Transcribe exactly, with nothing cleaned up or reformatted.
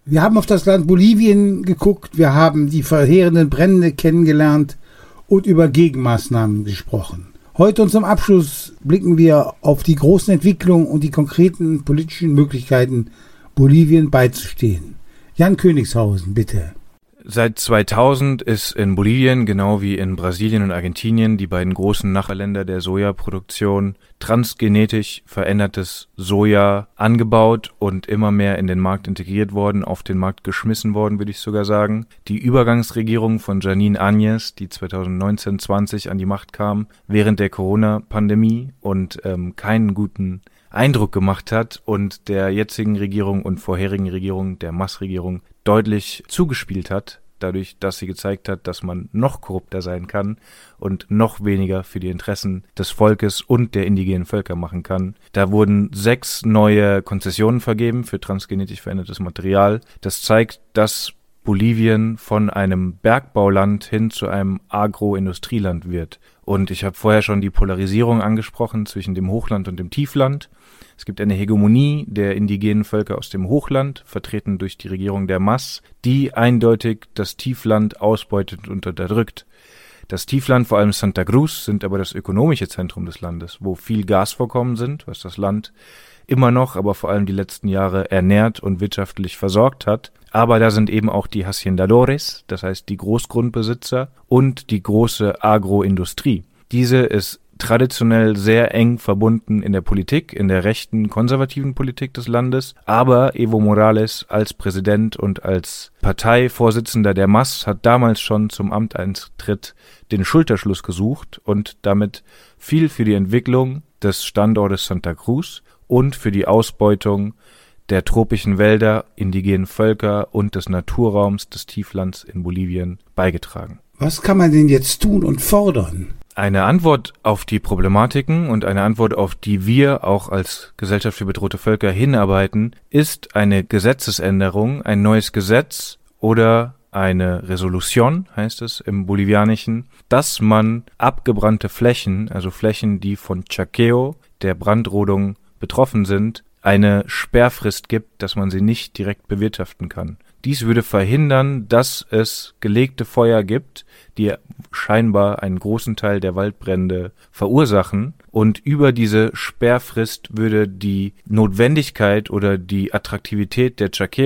Wir haben auf das Land Bolivien geguckt, wir haben die verheerenden Brände kennengelernt und über Gegenmaßnahmen gesprochen. Heute und zum Abschluss blicken wir auf die großen Entwicklungen und die konkreten politischen Möglichkeiten, Bolivien beizustehen. Jan Königshausen, bitte. Seit zweitausend ist in Bolivien, genau wie in Brasilien und Argentinien, die beiden großen Nachbarländer der Sojaproduktion, transgenetisch verändertes Soja angebaut und immer mehr in den Markt integriert worden, auf den Markt geschmissen worden, würde ich sogar sagen. Die Übergangsregierung von Janine Áñez, die zweitausendneunzehn zwanzig an die Macht kam, während der Corona-Pandemie und ähm, keinen guten Eindruck gemacht hat und der jetzigen Regierung und vorherigen Regierung, der Mas-Regierung, deutlich zugespielt hat, dadurch, dass sie gezeigt hat, dass man noch korrupter sein kann und noch weniger für die Interessen des Volkes und der indigenen Völker machen kann. Da wurden sechs neue Konzessionen vergeben für transgenetisch verändertes Material. Das zeigt, dass Bolivien von einem Bergbauland hin zu einem Agroindustrieland wird. Und ich habe vorher schon die Polarisierung angesprochen zwischen dem Hochland und dem Tiefland. Es gibt eine Hegemonie der indigenen Völker aus dem Hochland, vertreten durch die Regierung der Mas, die eindeutig das Tiefland ausbeutet und unterdrückt. Das Tiefland, vor allem Santa Cruz, sind aber das ökonomische Zentrum des Landes, wo viel Gasvorkommen sind, was das Land immer noch, aber vor allem die letzten Jahre ernährt und wirtschaftlich versorgt hat. Aber da sind eben auch die Haciendadores, das heißt die Großgrundbesitzer und die große Agroindustrie. Diese ist traditionell sehr eng verbunden in der Politik, in der rechten, konservativen Politik des Landes. Aber Evo Morales als Präsident und als Parteivorsitzender der Mas hat damals schon zum Amteintritt den Schulterschluss gesucht und damit viel für die Entwicklung des Standortes Santa Cruz und für die Ausbeutung der tropischen Wälder, indigenen Völker und des Naturraums des Tieflands in Bolivien beigetragen. Was kann man denn jetzt tun und fordern? Eine Antwort auf die Problematiken und eine Antwort, auf die wir auch als Gesellschaft für bedrohte Völker hinarbeiten, ist eine Gesetzesänderung, ein neues Gesetz oder eine Resolution, heißt es im Bolivianischen, dass man abgebrannte Flächen, also Flächen, die von Chaqueo, der Brandrodung, betroffen sind, eine Sperrfrist gibt, dass man sie nicht direkt bewirtschaften kann. Dies würde verhindern, dass es gelegte Feuer gibt, die scheinbar einen großen Teil der Waldbrände verursachen. Und über diese Sperrfrist würde die Notwendigkeit oder die Attraktivität der Chaqueo